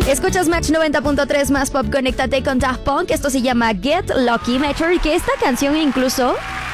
Escuchas Match 90.3 más pop, conéctate con Daft Punk. Esto se llama Get Lucky, Matcher, y que esta canción incluso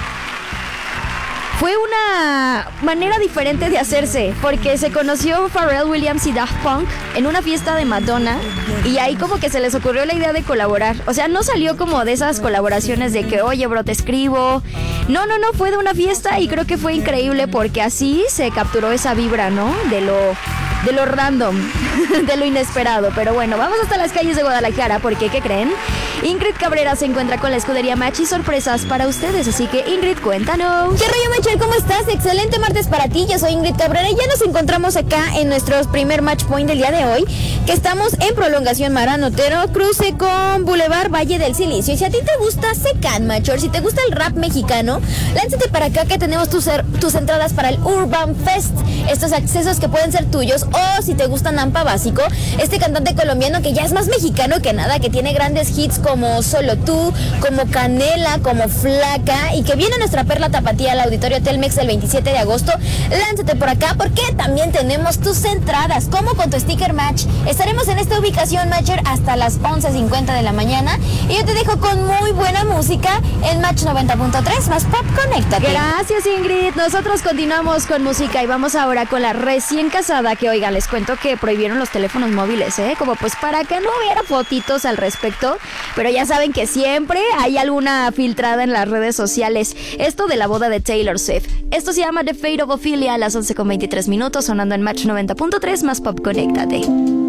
fue una manera diferente de hacerse, porque se conoció Pharrell Williams y Daft Punk en una fiesta de Madonna, y ahí como que se les ocurrió la idea de colaborar. O sea, no salió como de esas colaboraciones de que, oye, bro, te escribo. No, fue de una fiesta, y creo que fue increíble porque así se capturó esa vibra, ¿no? De lo random, de lo inesperado. Pero bueno, vamos hasta las calles de Guadalajara porque, ¿qué creen? Ingrid Cabrera se encuentra con la escudería Match y sorpresas para ustedes. Así que, Ingrid, cuéntanos. ¿Qué rollo, Matcher? ¿Cómo estás? Excelente martes para ti. Yo soy Ingrid Cabrera y ya nos encontramos acá en nuestro primer Match Point del día de hoy, que estamos en Prolongación Mariano Otero, cruce con Boulevard Valle del Silicio. Y si a ti te gusta Secan, Matcher, si te gusta el rap mexicano, lánzate para acá que tenemos tus entradas para el Urban Fest. Estos accesos que pueden ser tuyos. O si te gusta Nampa Básico, este cantante colombiano que ya es más mexicano que nada, que tiene grandes hits como Solo Tú, como Canela, como Flaca, y que viene a nuestra perla tapatía al Auditorio Telmex el 27 de agosto. Lánzate por acá porque también tenemos tus entradas, como con tu sticker Match. Estaremos en esta ubicación, Matcher, hasta las 11:50 de la mañana, y yo te dejo con muy buena música en Match 90.3 más pop, conéctate. Gracias, Ingrid. Nosotros continuamos con música y vamos ahora con la recién casada, que oigan, les cuento que prohibieron los teléfonos móviles, como pues para que no hubiera fotitos al respecto, pero ya saben que siempre hay alguna filtrada en las redes sociales. Esto de la boda de Taylor Swift. Esto se llama The Fate of Ophelia a las 11:23 sonando en Match 90.3 más pop, conéctate.